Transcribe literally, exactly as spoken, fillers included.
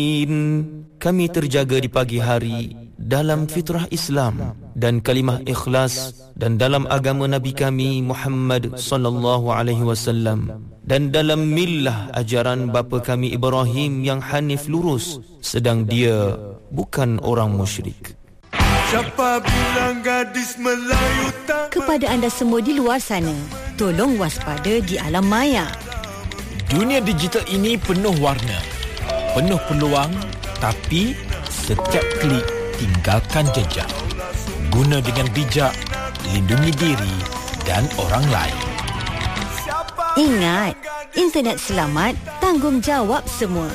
Kami terjaga di pagi hari dalam fitrah Islam dan kalimah ikhlas dan dalam agama Nabi kami Muhammad sallallahu alaihi wasallam dan dalam millah ajaran bapa kami Ibrahim yang hanif lurus, sedang dia bukan orang musyrik. Siapa bilang gadis Melayu tak... Kepada anda semua di luar sana, tolong waspada di alam maya. Dunia digital ini penuh warna, penuh peluang, tapi setiap klik tinggalkan jejak. Guna dengan bijak, lindungi diri dan orang lain. Ingat, internet selamat, tanggungjawab semua.